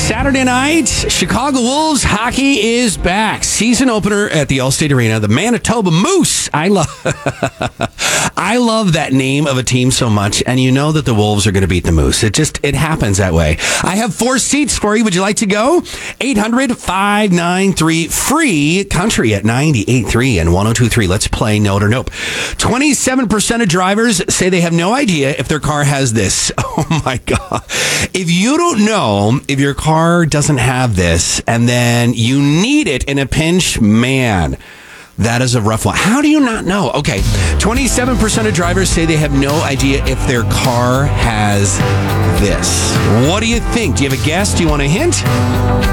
Saturday night, Chicago Wolves hockey is back. Season opener at the Allstate Arena, the Manitoba Moose. I love that name of a team so much, and you know that the Wolves are going to beat the Moose. It happens that way. I have 4 seats for you. Would you like to go? 800-593-FREE country at 98.3 and 102.3. Let's play Note or Nope. 27% of drivers say they have no idea if their car has this. Oh my God. If you don't know if your car doesn't have this and then you need it in a pinch, man, that is a rough one. How do you not know? Okay, 27% of drivers say they have no idea if their car has this. What do you think? Do you have a guess? Do you want a hint?